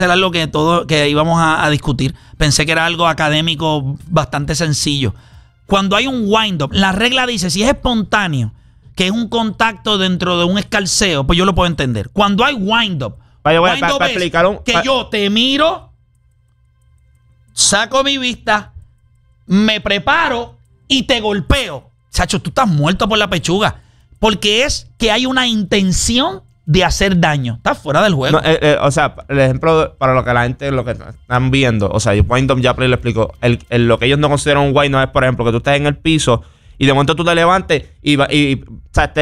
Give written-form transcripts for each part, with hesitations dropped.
era lo que íbamos a discutir. Pensé que era algo académico bastante sencillo. Cuando hay un wind-up, la regla dice, si es espontáneo, que es un contacto dentro de un escalceo, pues yo lo puedo entender. Cuando hay wind-up, yo te miro, saco mi vista, me preparo y te golpeo. Chacho, tú estás muerto por la pechuga. Porque es que hay una intención de hacer daño. Estás fuera del juego. No, o sea, el ejemplo para lo que la gente, lo que están viendo, o sea, wind-up ya le explico. Lo que ellos no consideran un wind-up es, por ejemplo, que tú estés en el piso y de momento tú te levantes y o sea,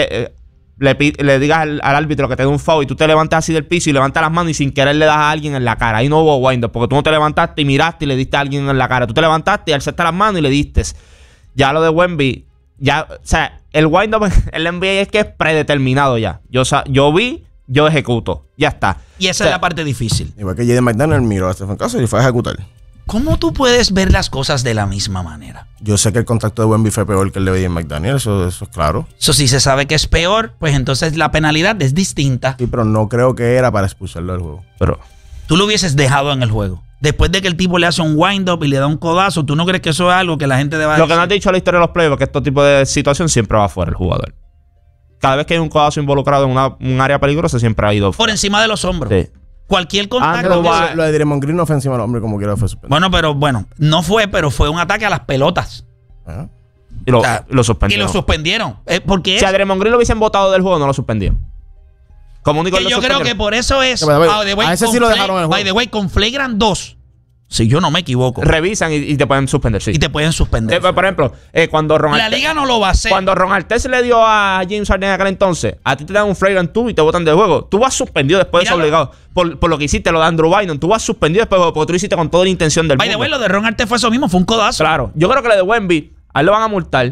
le digas al árbitro que te dé un foul y tú te levantas así del piso y levantas las manos y sin querer le das a alguien en la cara. Ahí no hubo wind-up porque tú no te levantaste y miraste y le diste a alguien en la cara. Tú te levantaste y alzaste las manos y le diste. Ya lo de Wemby, ya, o sea, el wind-up en la NBA es que es predeterminado ya. Yo vi, yo ejecuto. Ya está. Y esa es la parte difícil. Igual que Jaden McDaniel miró a Stephen Curry y fue a ejecutar. ¿Cómo tú puedes ver las cosas de la misma manera? Yo sé que el contacto de Wemby fue peor que el de Jaden McDaniel, eso es claro. Eso si se sabe que es peor, pues entonces la penalidad es distinta. Sí, pero no creo que era para expulsarlo del juego. Pero tú lo hubieses dejado en el juego. Después de que el tipo le hace un wind-up y le da un codazo, ¿tú no crees que eso es algo que la gente deba decir? Lo que no has dicho en la historia de los playoffs es que este tipo de situación siempre va fuera el jugador. Cada vez que hay un codazo involucrado en un área peligrosa, siempre ha ido fuera. Por encima de los hombros. Sí. Cualquier contacto. Lo de Draymond Green no fue encima del hombre como quiera fue suspendido. Bueno, no fue, pero fue un ataque a las pelotas. Ajá. Y lo suspendieron. Y lo suspendieron. Porque si a Draymond Green lo hubiesen votado del juego, no lo suspendieron. Como único que yo creo que por eso es. A ese sí lo dejaron en el juego. By the way, con Flagrant 2. Si yo no me equivoco. Revisan y te pueden suspender, sí. Y te pueden suspender. Por ejemplo, cuando Ron La liga no lo va a hacer. Cuando Ron Artest le dio a James Harden en aquel entonces, a ti te dan un flagrant 2 y te botan del juego. Tú vas suspendido después de eso obligado. Por lo que hiciste, lo de Andrew Bynum. Tú vas suspendido después porque tú lo hiciste con toda la intención del mundo. By the way, lo de Ron Artest fue eso mismo, fue un codazo. Claro. Yo creo que lo de Wemby, a él lo van a multar.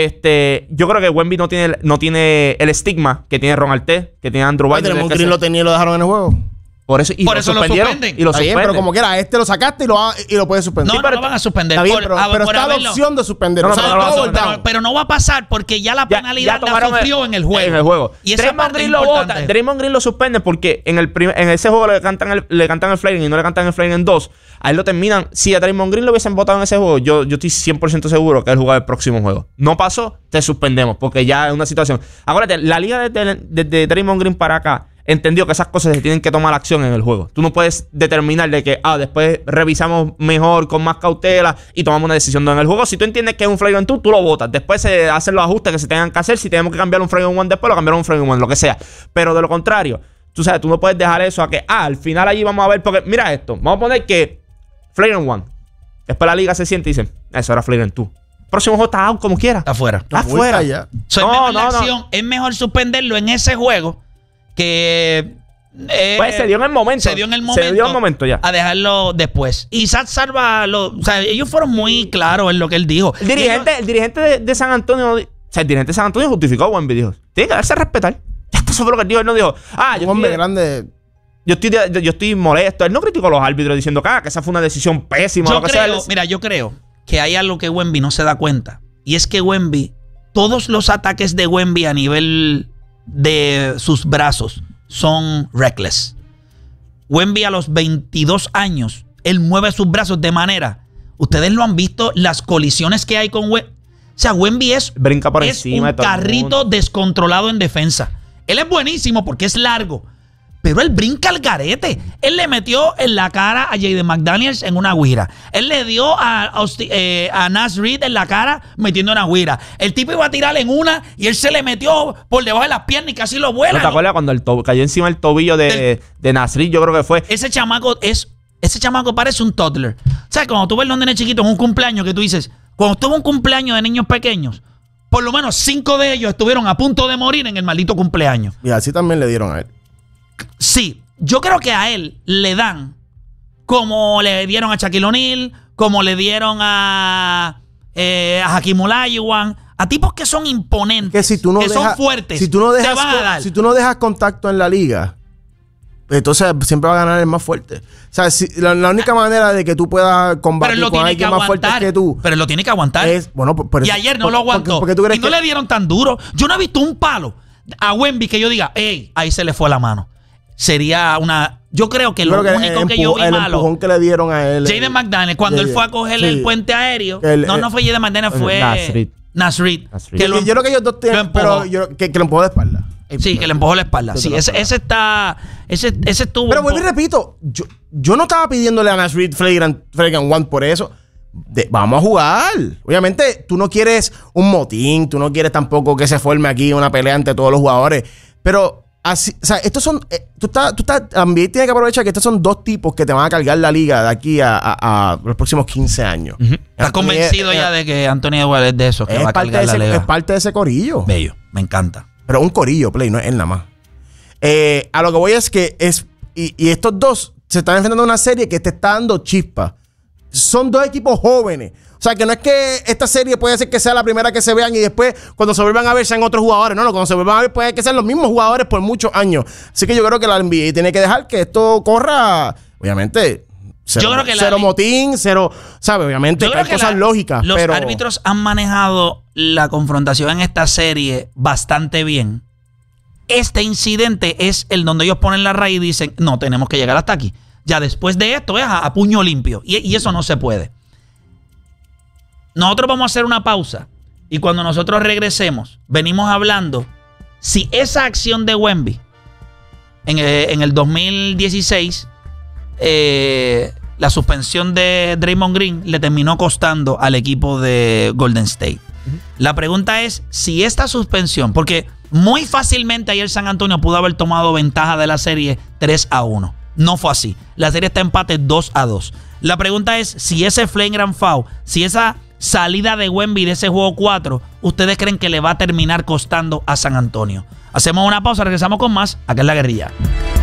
Yo creo que Wemby no tiene el estigma que tiene Ron Artest, que tiene Andrew Bynum. Draymond Green lo tenía y lo dejaron en el juego. Por eso lo suspenden. Y lo suspenden. Pero como quiera, lo sacaste y lo puedes suspender. No, no lo van a suspender. Está bien, pero está la opción de suspender. Pero no va a pasar porque ya la penalidad la sufrió en el juego. En el juego. Y Draymond Green lo vota. Draymond Green lo suspende porque en ese juego le cantan el flagrant y no le cantan el flagrant en 2. A él lo terminan. Si a Draymond Green lo hubiesen votado en ese juego, yo estoy 100% seguro que él jugaba el próximo juego. No pasó, te suspendemos porque ya es una situación. Acuérdate, la liga de Draymond Green para acá entendió que esas cosas se tienen que tomar acción en el juego. Tú no puedes determinar de que después revisamos mejor, con más cautela y tomamos una decisión en el juego. Si tú entiendes que es un flagrant 2, tú lo votas. Después se hacen los ajustes que se tengan que hacer. Si tenemos que cambiar un flagrant 1 después, lo cambiamos un flagrant 1, lo que sea. Pero de lo contrario, tú sabes, tú no puedes dejar eso a que al final allí vamos a ver. Porque mira esto, vamos a poner que flagrant 1. Después la liga se siente y dice, eso era flagrant 2. Próximo juego está out como quiera. Está afuera. Está afuera ya. Es mejor suspenderlo en ese juego que pues se dio en el momento. Se dio en el momento ya. A dejarlo después. Y Sad Salva, o sea, ellos fueron muy claros en lo que él dijo. El dirigente de San Antonio, o sea, el dirigente de San Antonio justificó a Wemby. Dijo, tiene que darse a respetar. Esto fue lo que él dijo. Él no dijo, un hombre grande. Yo estoy molesto. Él no criticó a los árbitros diciendo que esa fue una decisión pésima. Yo creo que hay algo que Wemby no se da cuenta. Y es que Wemby, todos los ataques de Wemby a nivel de sus brazos son reckless. Wemby a los 22 años, él mueve sus brazos de manera. Ustedes lo han visto, las colisiones que hay con Wemby. O sea, Wemby brinca por encima un carrito descontrolado en defensa. Él es buenísimo porque es largo, pero él brinca al garete. Él le metió en la cara a Jaden McDaniels en una guira. Él le dio a Naz Reid en la cara metiendo una guira. El tipo iba a tirar en una y él se le metió por debajo de las piernas y casi lo vuela. ¿No te acuerdas cuando cayó encima del tobillo de Naz Reid? Yo creo que fue. Ese chamaco parece un toddler. ¿Sabes? Cuando tú ves los nenes chiquitos en un cumpleaños que tú dices, cuando tuvo un cumpleaños de niños pequeños, por lo menos 5 de ellos estuvieron a punto de morir en el maldito cumpleaños. Y así también le dieron a él. Sí, yo creo que a él le dan como le dieron a Shaquille O'Neal, como le dieron a Hakeem Olajuwon, a tipos que son imponentes, que si tú no son fuertes, si tú no dejas contacto en la liga, entonces siempre va a ganar el más fuerte. O sea, la única manera de que tú puedas combatir con alguien más fuerte que tú. Pero él lo tiene que aguantar. Y ayer no lo aguantó. Porque tú crees y no le dieron tan duro. Yo no he visto un palo a Wemby que yo diga, hey, ahí se le fue la mano. Sería una Yo creo que lo único que yo vi malo... El empujón que le dieron a él... Jaden McDaniel, cuando él fue a coger el puente aéreo... no fue Jaden McDaniel, fue... Nasrid. Yo creo que ellos dos tienen... Pero que lo empujó de espalda. Sí, que le empujó la espalda. Sí, ese estuvo... Pero vuelvo y repito, yo no estaba pidiéndole a Nasrid Flagrant One por eso. Vamos a jugar. Obviamente, tú no quieres un motín, tú no quieres tampoco que se forme aquí una pelea entre todos los jugadores. Pero, así, o sea, estos son. También tienes que aprovechar que estos son dos tipos que te van a cargar la liga de aquí a los próximos 15 años. ¿Estás convencido ya de que Anthony Edwards es de esos que va a cargar la liga? Es parte de ese corillo. Bello, me encanta. Pero un corillo, Play, no es él nada más. A lo que voy es que y estos dos se están enfrentando a una serie que te está dando chispa. Son dos equipos jóvenes. O sea, que no es que esta serie puede ser que sea la primera que se vean y después cuando se vuelvan a ver sean otros jugadores. No, cuando se vuelvan a ver puede que sean los mismos jugadores por muchos años. Así que yo creo que la NBA tiene que dejar que esto corra, obviamente, cero motín, cero, ¿sabes? Obviamente hay cosas lógicas. Los árbitros han manejado la confrontación en esta serie bastante bien. Este incidente es el donde ellos ponen la raya y dicen, no, tenemos que llegar hasta aquí. Ya después de esto es a puño limpio. Y eso no se puede. Nosotros vamos a hacer una pausa. Y cuando nosotros regresemos, venimos hablando si esa acción de Wemby en el 2016, la suspensión de Draymond Green le terminó costando al equipo de Golden State. La pregunta es si esta suspensión, porque muy fácilmente ayer San Antonio pudo haber tomado ventaja de la serie 3-1. No fue así. La serie está empate 2-2. La pregunta es si ese flagrant foul, si esa salida de Wemby de ese juego 4, ¿ustedes creen que le va a terminar costando a San Antonio? Hacemos una pausa, regresamos con más acá en La Guerrilla.